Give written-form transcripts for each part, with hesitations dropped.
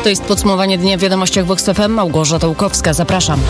To jest podsumowanie dnia w wiadomościach Vox FM. Małgorzata Łukowska, zapraszam.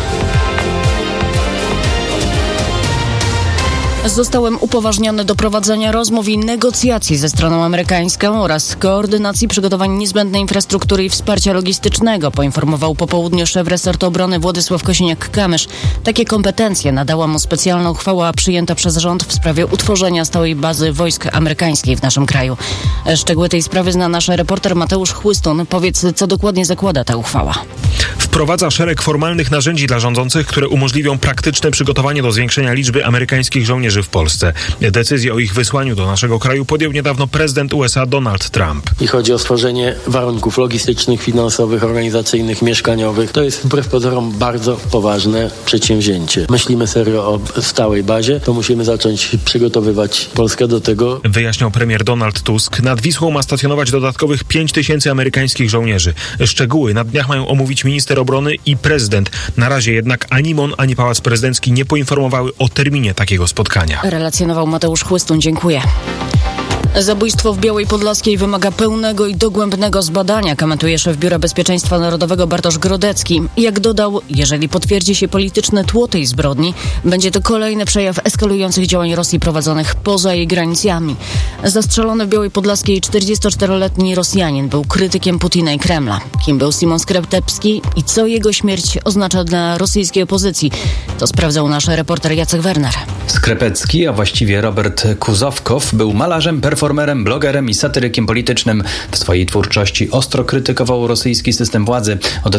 Zostałem upoważniony do prowadzenia rozmów i negocjacji ze stroną amerykańską oraz koordynacji przygotowań niezbędnej infrastruktury i wsparcia logistycznego, poinformował po południu szef resortu obrony Władysław Kosiniak-Kamysz. Takie kompetencje nadała mu specjalna uchwała przyjęta przez rząd w sprawie utworzenia stałej bazy wojsk amerykańskiej w naszym kraju. Szczegóły tej sprawy zna nasz reporter Mateusz Chłystun. Powiedz, co dokładnie zakłada ta uchwała? Wprowadza szereg formalnych narzędzi dla rządzących, które umożliwią praktyczne przygotowanie do zwiększenia liczby amerykańskich żołnierzy w Polsce. Decyzję o ich wysłaniu do naszego kraju podjął niedawno prezydent USA Donald Trump. I chodzi o stworzenie warunków logistycznych, finansowych, organizacyjnych, mieszkaniowych. To jest wbrew pozorom bardzo poważne przedsięwzięcie. Myślimy serio o stałej bazie, to musimy zacząć przygotowywać Polskę do tego. Wyjaśniał premier Donald Tusk. Nad Wisłą ma stacjonować dodatkowych 5 000 amerykańskich żołnierzy. Szczegóły na dniach mają omówić minister obrony i prezydent. Na razie jednak ani MON, ani Pałac Prezydencki nie poinformowały o terminie takiego spotkania. Relacjonował Mateusz Chłystun. Dziękuję. Zabójstwo w Białej Podlaskiej wymaga pełnego i dogłębnego zbadania, komentuje szef Biura Bezpieczeństwa Narodowego Bartosz Grodecki. Jak dodał, jeżeli potwierdzi się polityczne tło tej zbrodni, będzie to kolejny przejaw eskalujących działań Rosji prowadzonych poza jej granicami. Zastrzelony w Białej Podlaskiej 44-letni Rosjanin był krytykiem Putina i Kremla. Kim był Simon Skreptepski i co jego śmierć oznacza dla rosyjskiej opozycji? To sprawdzał nasz reporter Jacek Werner. Skrepecki, a właściwie Robert Kuzowkow, był malarzem, performerem, blogerem i satyrykiem politycznym. W swojej twórczości ostro krytykował rosyjski system władzy. Od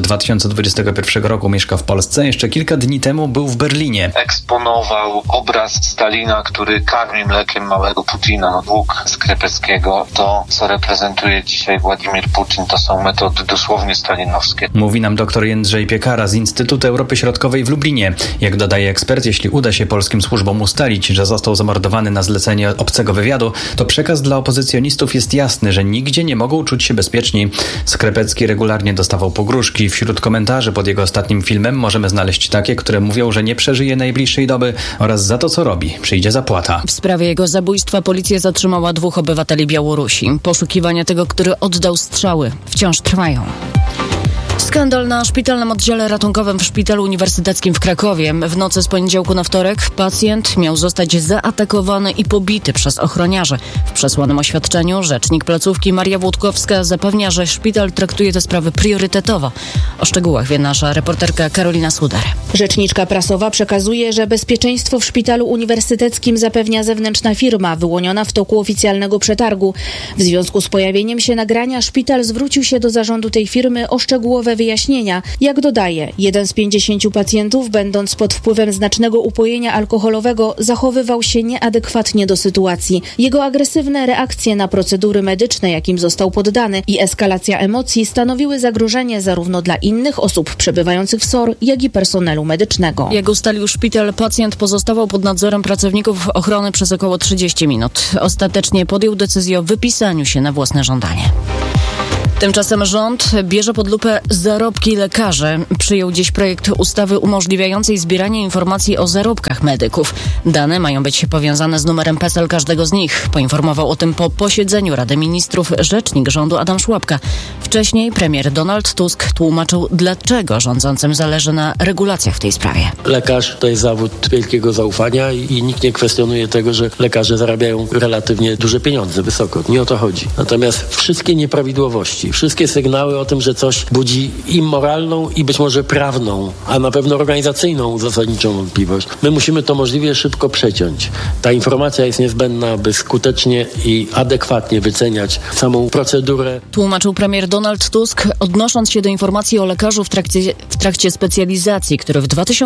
2021 roku mieszka w Polsce. Jeszcze kilka dni temu był w Berlinie. Eksponował obraz Stalina, który karmi mlekiem małego Putina. Dług Skrepeckiego, to co reprezentuje dzisiaj Władimir Putin, to są metody dosłownie stalinowskie. Mówi nam dr Jędrzej Piekara z Instytutu Europy Środkowej w Lublinie. Jak dodaje ekspert, jeśli uda się polskim służbom ustalić, że został zamordowany na zlecenie obcego wywiadu, to przekaz dla opozycjonistów jest jasny, że nigdzie nie mogą czuć się bezpieczni. Skrepecki regularnie dostawał pogróżki. Wśród komentarzy pod jego ostatnim filmem możemy znaleźć takie, które mówią, że nie przeżyje najbliższej doby oraz za to, co robi, przyjdzie zapłata. W sprawie jego zabójstwa policja zatrzymała 2 obywateli Białorusi. Poszukiwania tego, który oddał strzały, wciąż trwają. Skandal na szpitalnym oddziale ratunkowym w Szpitalu Uniwersyteckim w Krakowie. W nocy z poniedziałku na wtorek pacjent miał zostać zaatakowany i pobity przez ochroniarzy. W przesłanym oświadczeniu rzecznik placówki Maria Włodkowska zapewnia, że szpital traktuje te sprawy priorytetowo. O szczegółach wie nasza reporterka Karolina Suder. Rzeczniczka prasowa przekazuje, że bezpieczeństwo w Szpitalu Uniwersyteckim zapewnia zewnętrzna firma wyłoniona w toku oficjalnego przetargu. W związku z pojawieniem się nagrania szpital zwrócił się do zarządu tej firmy o szczegółowe wyjaśnienia. Jak dodaje, jeden z 50 pacjentów, będąc pod wpływem znacznego upojenia alkoholowego, zachowywał się nieadekwatnie do sytuacji. Jego agresywne reakcje na procedury medyczne, jakim został poddany, i eskalacja emocji stanowiły zagrożenie zarówno dla innych osób przebywających w SOR, jak i personelu medycznego. Jak ustalił szpital, pacjent pozostawał pod nadzorem pracowników ochrony przez około 30 minut. Ostatecznie podjął decyzję o wypisaniu się na własne żądanie. Tymczasem rząd bierze pod lupę zarobki lekarzy. Przyjął dziś projekt ustawy umożliwiającej zbieranie informacji o zarobkach medyków. Dane mają być powiązane z numerem PESEL każdego z nich. Poinformował o tym po posiedzeniu Rady Ministrów rzecznik rządu Adam Szłapka. Wcześniej premier Donald Tusk tłumaczył, dlaczego rządzącym zależy na regulacjach w tej sprawie. Lekarz to jest zawód wielkiego zaufania i nikt nie kwestionuje tego, że lekarze zarabiają relatywnie duże pieniądze, wysoko. Nie o to chodzi. Natomiast wszystkie nieprawidłowości, wszystkie sygnały o tym, że coś budzi i moralną, i być może prawną, a na pewno organizacyjną zasadniczą wątpliwość, my musimy to możliwie szybko przeciąć. Ta informacja jest niezbędna, by skutecznie i adekwatnie wyceniać samą procedurę. Tłumaczył premier Donald Tusk, odnosząc się do informacji o lekarzu w trakcie specjalizacji, który w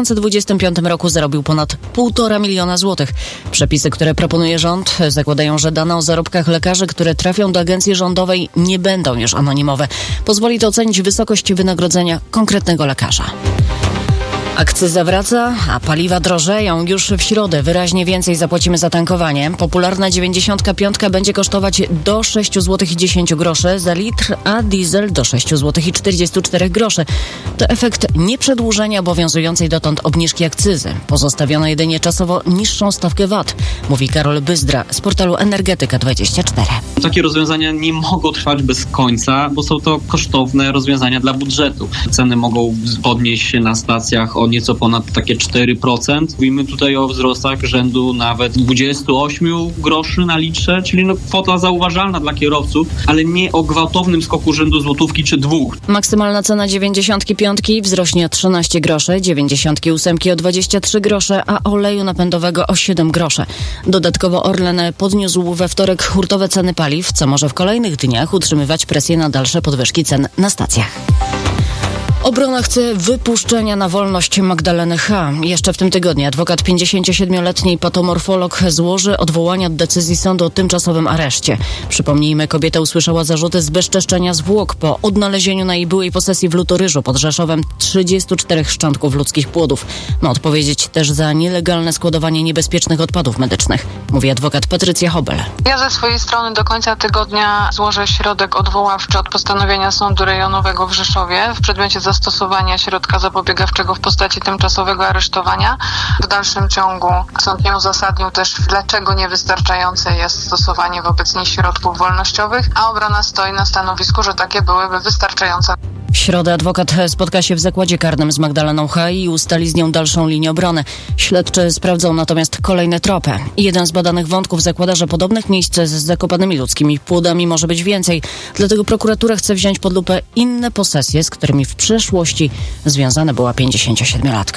2025 roku zarobił ponad 1,5 miliona złotych. Przepisy, które proponuje rząd, zakładają, że dane o zarobkach lekarzy, które trafią do agencji rządowej, nie będą już anonimowe. Pozwoli to ocenić wysokość wynagrodzenia konkretnego lekarza. Akcyza wraca, a paliwa drożeją. Już w środę wyraźnie więcej zapłacimy za tankowanie. Popularna 95 będzie kosztować do 6,10 zł za litr, a diesel do 6,44 zł. To efekt nieprzedłużenia obowiązującej dotąd obniżki akcyzy. Pozostawiono jedynie czasowo niższą stawkę VAT, mówi Karol Byzdra z portalu Energetyka24. Takie rozwiązania nie mogą trwać bez końca, bo są to kosztowne rozwiązania dla budżetu. Ceny mogą podnieść się na stacjach o nieco ponad takie 4%. Mówimy tutaj o wzrostach rzędu nawet 28 groszy na litrze, czyli kwota zauważalna dla kierowców, ale nie o gwałtownym skoku rzędu złotówki czy 2. Maksymalna cena 95 wzrośnie o 13 groszy, 98 o 23 grosze, a oleju napędowego o 7 groszy. Dodatkowo Orlen podniósł we wtorek hurtowe ceny paliw, co może w kolejnych dniach utrzymywać presję na dalsze podwyżki cen na stacjach. Obrona chce wypuszczenia na wolność Magdaleny H. Jeszcze w tym tygodniu adwokat 57-letniej patomorfolog złoży odwołanie od decyzji sądu o tymczasowym areszcie. Przypomnijmy, kobieta usłyszała zarzuty zbezczeszczenia zwłok po odnalezieniu na jej byłej posesji w Lutoryżu pod Rzeszowem 34 szczątków ludzkich płodów. Ma odpowiedzieć też za nielegalne składowanie niebezpiecznych odpadów medycznych, mówi adwokat Patrycja Hobel. Ja ze swojej strony do końca tygodnia złożę środek odwoławczy od postanowienia Sądu Rejonowego w Rzeszowie w przedmiocie zastosowania środka zapobiegawczego w postaci tymczasowego aresztowania. W dalszym ciągu sąd nie uzasadnił też, dlaczego niewystarczające jest stosowanie wobec nich środków wolnościowych, a obrona stoi na stanowisku, że takie byłyby wystarczające. W środę adwokat spotka się w zakładzie karnym z Magdaleną H. i ustali z nią dalszą linię obrony. Śledczy sprawdzą natomiast kolejne tropy. Jeden z badanych wątków zakłada, że podobnych miejsc z zakopanymi ludzkimi płodami może być więcej. Dlatego prokuratura chce wziąć pod lupę inne posesje, z którymi w przeszłości związana była 57-latka.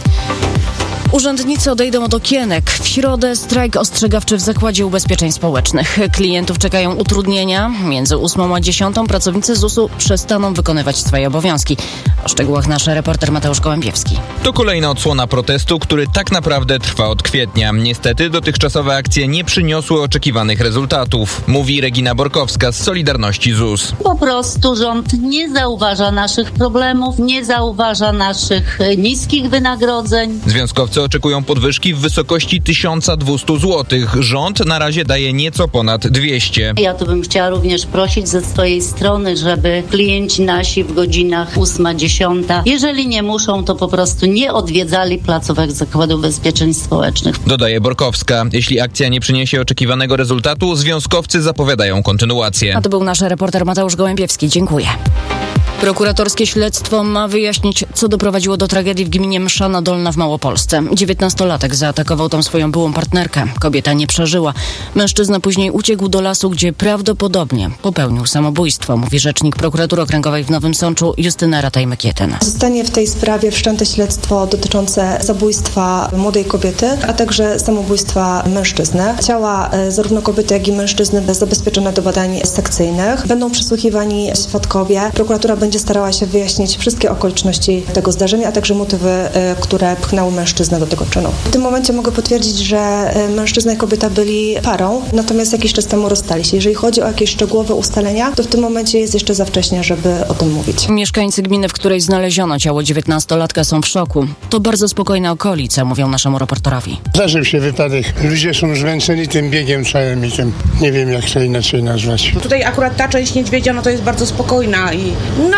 Urzędnicy odejdą od okienek. W środę strajk ostrzegawczy w Zakładzie Ubezpieczeń Społecznych. Klientów czekają utrudnienia. Między 8 a 10 pracownicy ZUS-u przestaną wykonywać swoje obowiązki. O szczegółach nasz reporter Mateusz Gołębiewski. To kolejna odsłona protestu, który tak naprawdę trwa od kwietnia. Niestety dotychczasowe akcje nie przyniosły oczekiwanych rezultatów, mówi Regina Borkowska z Solidarności ZUS. Po prostu rząd nie zauważa naszych problemów, nie zauważa naszych niskich wynagrodzeń. Związkowcy oczekują podwyżki w wysokości 1200 zł. Rząd na razie daje nieco ponad 200. Ja tu bym chciała również prosić ze swojej strony, żeby klienci nasi w godzinach 8-10, jeżeli nie muszą, to po prostu nie odwiedzali placówek Zakładu Ubezpieczeń Społecznych. Dodaje Borkowska. Jeśli akcja nie przyniesie oczekiwanego rezultatu, związkowcy zapowiadają kontynuację. A to był nasz reporter Mateusz Gołębiewski. Dziękuję. Prokuratorskie śledztwo ma wyjaśnić, co doprowadziło do tragedii w gminie Mszana Dolna w Małopolsce. 19-latek zaatakował tam swoją byłą partnerkę. Kobieta nie przeżyła. Mężczyzna później uciekł do lasu, gdzie prawdopodobnie popełnił samobójstwo, mówi rzecznik prokuratury okręgowej w Nowym Sączu Justyna Rataj-Mykietyna. Zostanie w tej sprawie wszczęte śledztwo dotyczące zabójstwa młodej kobiety, a także samobójstwa mężczyzny. Ciała zarówno kobiety, jak i mężczyzny zabezpieczone do badań sekcyjnych. Będą przesłuchiwani świadkowie. Prokuratura będzie starała się wyjaśnić wszystkie okoliczności tego zdarzenia, a także motywy, które pchnęły mężczyznę do tego czynu. W tym momencie mogę potwierdzić, że mężczyzna i kobieta byli parą, natomiast jakiś czas temu rozstali się. Jeżeli chodzi o jakieś szczegółowe ustalenia, to w tym momencie jest jeszcze za wcześnie, żeby o tym mówić. Mieszkańcy gminy, w której znaleziono ciało 19-latka, są w szoku. To bardzo spokojna okolica, mówią naszemu reporterowi. Zdarzył się wypadek. Ludzie są zmęczeni tym biegiem całym i tym, nie wiem jak to inaczej nazwać. Tutaj akurat ta część Niedźwiedzia, to jest bardzo spokojna i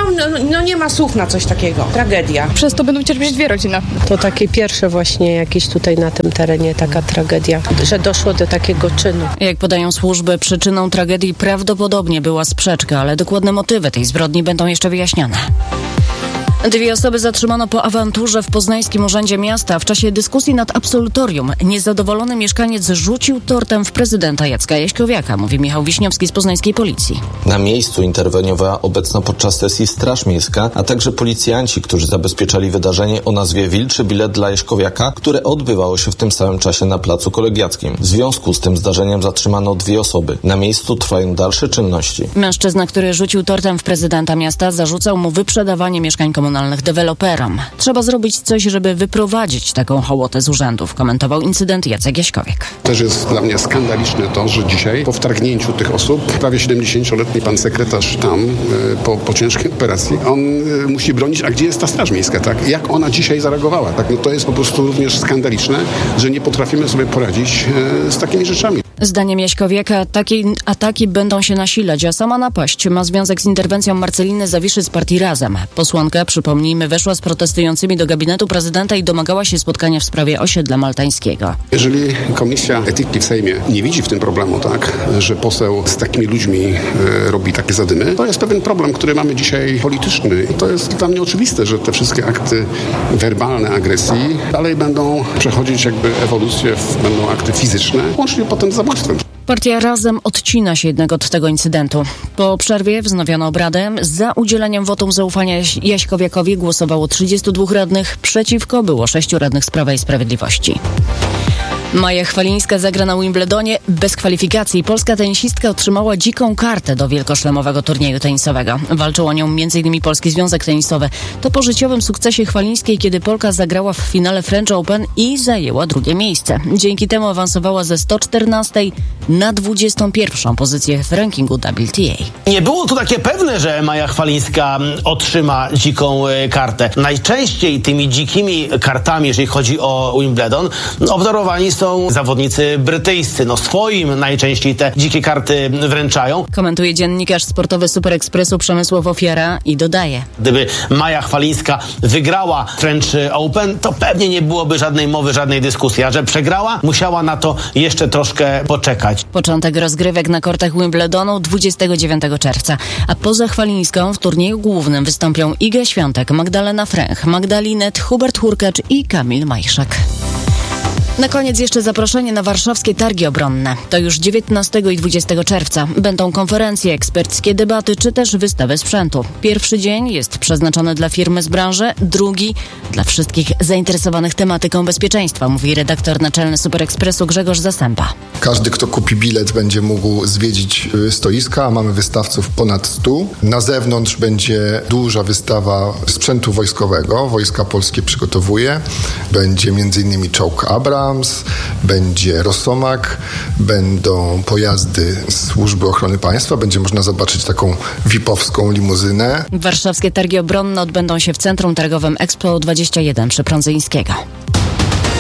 no nie ma słów na coś takiego. Tragedia. Przez to będą cierpieć dwie rodziny. To takie pierwsze właśnie jakieś tutaj na tym terenie taka tragedia, że doszło do takiego czynu. Jak podają służby, przyczyną tragedii prawdopodobnie była sprzeczka, ale dokładne motywy tej zbrodni będą jeszcze wyjaśnione. 2 osoby zatrzymano po awanturze w Poznańskim Urzędzie Miasta. W czasie dyskusji nad absolutorium niezadowolony mieszkaniec rzucił tortem w prezydenta Jacka Jaśkowiaka, mówi Michał Wiśniowski z poznańskiej policji. Na miejscu interweniowała obecna podczas sesji Straż Miejska, a także policjanci, którzy zabezpieczali wydarzenie o nazwie Wilczy Bilet dla Jaśkowiaka, które odbywało się w tym samym czasie na Placu Kolegiackim. W związku z tym zdarzeniem zatrzymano 2 osoby. Na miejscu trwają dalsze czynności. Mężczyzna, który rzucił tortem w prezydenta miasta, zarzucał mu wyprzedawanie mieszkań komunalnych komunalnych deweloperom. Trzeba zrobić coś, żeby wyprowadzić taką hołotę z urzędów, komentował incydent Jacek Jaśkowiak. Też jest dla mnie skandaliczne to, że dzisiaj po wtargnięciu tych osób, prawie 70-letni pan sekretarz tam po ciężkiej operacji, on musi bronić, a gdzie jest ta Straż Miejska, tak? Jak ona dzisiaj zareagowała, tak? No to jest po prostu również skandaliczne, że nie potrafimy sobie poradzić z takimi rzeczami. Zdaniem Jaśkowiaka ataki będą się nasilać, a sama napaść ma związek z interwencją Marceliny Zawiszy z partii Razem. Posłanka, przypomnijmy, weszła z protestującymi do gabinetu prezydenta i domagała się spotkania w sprawie osiedla maltańskiego. Jeżeli Komisja Etyki w Sejmie nie widzi w tym problemu, tak, że poseł z takimi ludźmi robi takie zadymy, to jest pewien problem, który mamy dzisiaj polityczny. I to jest dla mnie oczywiste, że te wszystkie akty werbalne agresji dalej będą przechodzić jakby ewolucję, będą akty fizyczne, łącznie potem z zabójstwem. Partia Razem odcina się jednak od tego incydentu. Po przerwie wznowiono obrady. Za udzieleniem wotum zaufania Jaśkowiakowi głosowało 32 radnych, przeciwko było 6 radnych z Prawa i Sprawiedliwości. Maja Chwalińska zagra na Wimbledonie bez kwalifikacji. Polska tenisistka otrzymała dziką kartę do wielkoszlemowego turnieju tenisowego. Walczył o nią m.in. Polski Związek Tenisowy. To po życiowym sukcesie Chwalińskiej, kiedy Polka zagrała w finale French Open i zajęła drugie miejsce. Dzięki temu awansowała ze 114 na 21 pozycję w rankingu WTA. Nie było to takie pewne, że Maja Chwalińska otrzyma dziką kartę. Najczęściej tymi dzikimi kartami, jeżeli chodzi o Wimbledon, obdarowani są zawodnicy brytyjscy. Swoim najczęściej te dzikie karty wręczają. Komentuje dziennikarz sportowy Super Expressu Przemysław Ofiara i dodaje: gdyby Maja Chwalińska wygrała French Open, to pewnie nie byłoby żadnej mowy, żadnej dyskusji. A że przegrała, musiała na to jeszcze troszkę poczekać. Początek rozgrywek na kortach Wimbledonu 29 czerwca. A poza Chwalińską w turnieju głównym wystąpią Iga Świątek, Magdalena Fręch, Magdalinet, Hubert Hurkacz i Kamil Majszak. Na koniec jeszcze zaproszenie na warszawskie targi obronne. To już 19 i 20 czerwca. Będą konferencje, eksperckie debaty czy też wystawy sprzętu. Pierwszy dzień jest przeznaczony dla firmy z branży, drugi dla wszystkich zainteresowanych tematyką bezpieczeństwa, mówi redaktor naczelny Super Expressu Grzegorz Zasępa. Każdy, kto kupi bilet, będzie mógł zwiedzić stoiska, a mamy wystawców ponad 100. Na zewnątrz będzie duża wystawa sprzętu wojskowego. Wojska Polskie przygotowuje. Będzie m.in. czołg Abra, będzie Rosomak, będą pojazdy Służby Ochrony Państwa, będzie można zobaczyć taką VIP-owską limuzynę. Warszawskie targi obronne odbędą się w Centrum Targowym Expo 21 przy Prądzyńskiego.